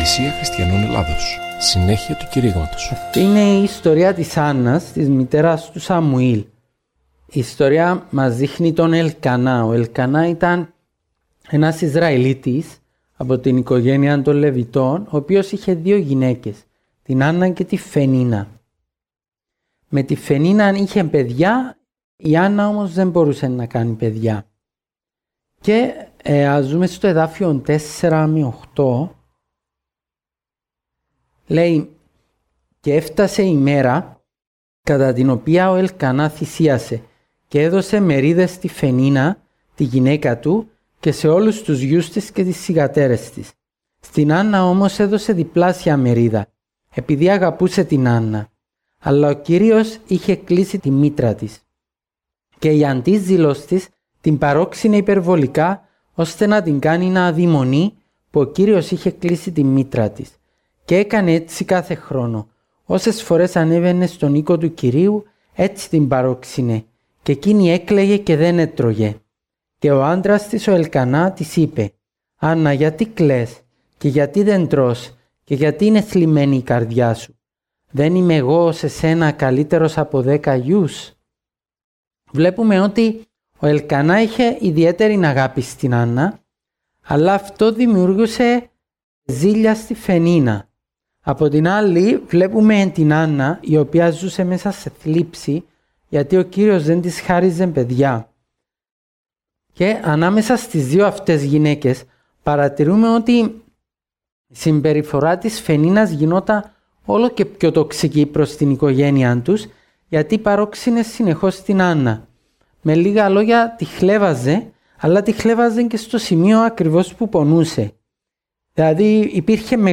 Εκκλησία Χριστιανών Ελλάδος. Συνέχεια του κηρύγματος. Αυτή είναι η ιστορία της Άννας, της μητέρας του Σαμουήλ. Η ιστορία μας δείχνει τον Ελκανά. Ο Ελκανά ήταν ένας Ισραηλίτης από την οικογένεια των Λεβιτών, ο οποίος είχε δύο γυναίκες, την Άννα και τη Φενίνα. Με τη Φενίνα είχε παιδιά, η Άννα όμως δεν μπορούσε να κάνει παιδιά. Και ας δούμε στο εδάφιο 4 με 8, λέει «Και έφτασε η μέρα κατά την οποία ο Ελκανά θυσίασε και έδωσε μερίδες στη Φενίνα, τη γυναίκα του, και σε όλους τους γιους της και τις θυγατέρες της. Στην Άννα όμως έδωσε διπλάσια μερίδα, επειδή αγαπούσε την Άννα. Αλλά ο Κύριος είχε κλείσει τη μήτρα της. Και η αντίζηλος της την παρόξυνε υπερβολικά, ώστε να την κάνει να αδειμονεί που ο Κύριος είχε κλείσει τη μήτρα της. Και έκανε έτσι κάθε χρόνο. Όσες φορές ανέβαινε στον οίκο του Κυρίου, έτσι την παρόξυνε. Και εκείνη έκλαιγε και δεν έτρωγε. Και ο άντρας της, ο Ελκανά, της είπε «Άννα, γιατί κλαις και γιατί δεν τρως και γιατί είναι θλιμμένη η καρδιά σου? Δεν είμαι εγώ σε σένα καλύτερος από 10 γιους?» Βλέπουμε ότι ο Ελκανά είχε ιδιαίτερη αγάπη στην Άννα, αλλά αυτό δημιούργησε ζήλια στη Φενίνα. Από την άλλη βλέπουμε την Άννα, η οποία ζούσε μέσα σε θλίψη, γιατί ο Κύριος δεν της χάριζε παιδιά. Και ανάμεσα στις δύο αυτές γυναίκες παρατηρούμε ότι η συμπεριφορά της Φενίνας γινόταν όλο και πιο τοξική προς την οικογένειά τους, γιατί παρόξυνε συνεχώς την Άννα. Με λίγα λόγια τη χλέβαζε, αλλά τη χλέβαζε και στο σημείο ακριβώς που πονούσε. Δηλαδή υπήρχε